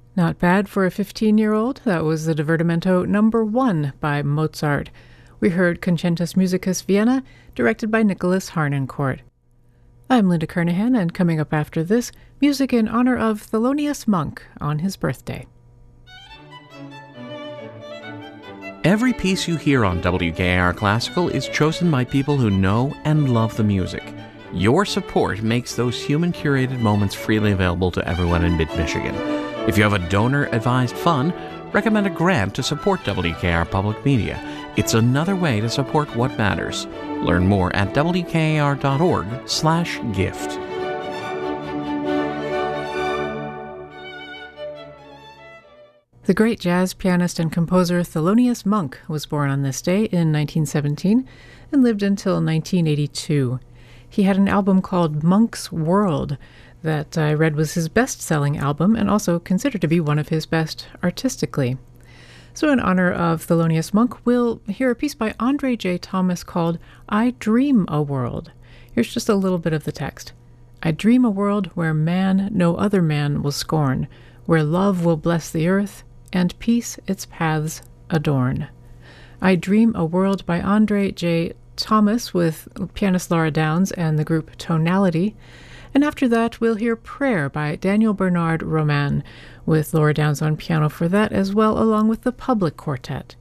Not bad for a 15-year-old. That was the Divertimento number 1 by Mozart. We heard Concentus Musicus Vienna, directed by Nicholas Harnoncourt. I'm Linda Kernahan, and coming up after this, music in honor of Thelonious Monk on his birthday. Every piece you hear on WKAR Classical is chosen by people who know and love the music. Your support makes those human-curated moments freely available to everyone in mid-Michigan. If you have a donor-advised fund, recommend a grant to support WKAR Public Media. It's another way to support what matters. Learn more at wkar.org/gift. The great jazz pianist and composer Thelonious Monk was born on this day in 1917 and lived until 1982. He had an album called Monk's World that I read was his best-selling album and also considered to be one of his best artistically. So in honor of Thelonious Monk, we'll hear a piece by Andre J. Thomas called I Dream a World. Here's just a little bit of the text. I dream a world where man no other man will scorn, where love will bless the earth, and peace its paths adorn. I Dream a World by Andre J. Thomas with pianist Laura Downs and the group Tonality. And after that, we'll hear Prayer by Daniel Bernard Roman with Laura Downs on piano for that as well, along with the Public Quartet.